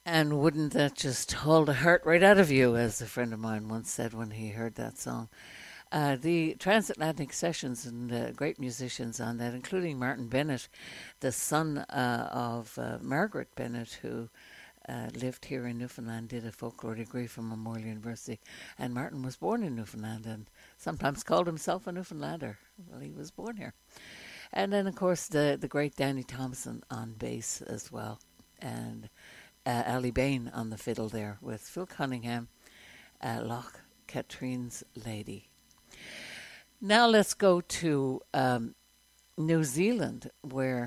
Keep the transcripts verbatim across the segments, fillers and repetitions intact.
And wouldn't that just hold the heart right out of you, as a friend of mine once said when he heard that song. Uh, the Transatlantic Sessions and uh, great musicians on that, including Martin Bennett, the son uh, of uh, Margaret Bennett, who uh, lived here in Newfoundland, did a folklore degree from Memorial University. And Martin was born in Newfoundland and sometimes called himself a Newfoundlander. Well, he was born here. And then, of course, the, the great Danny Thompson on bass as well. And uh, Ali Bain on the fiddle there with Phil Cunningham, uh, Loch Katrine's Lady. Now let's go to um, New Zealand, where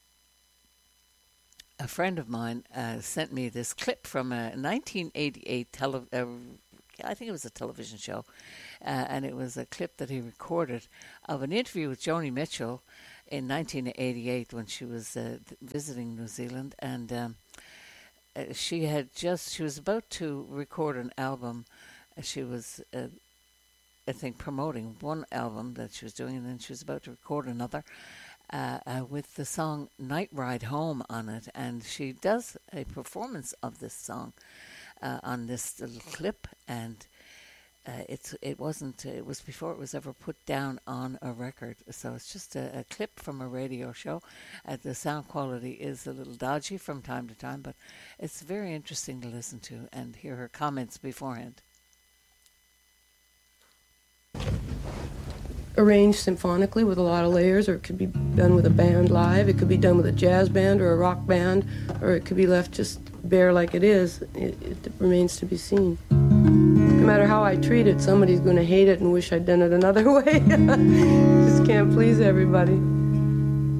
a friend of mine uh, sent me this clip from a nineteen eighty-eight tele- uh, I think it was a television show, uh, and it was a clip that he recorded of an interview with Joni Mitchell in nineteen eighty-eight when she was uh, visiting New Zealand, and um, uh, she had just she was about to record an album. She was uh, I think, promoting one album that she was doing, and then she was about to record another uh, uh, with the song Night Ride Home on it. And she does a performance of this song uh, on this little clip, and uh, it's it wasn't, it was before it was ever put down on a record. So it's just a, a clip from a radio show. Uh, the sound quality is a little dodgy from time to time, but it's very interesting to listen to and hear her comments beforehand. Arranged symphonically with a lot of layers, or it could be done with a band live, it could be done with a jazz band or a rock band, or it could be left just bare like it is. It, it remains to be seen. No matter how I treat it, somebody's going to hate it and wish I'd done it another way. Just can't please everybody.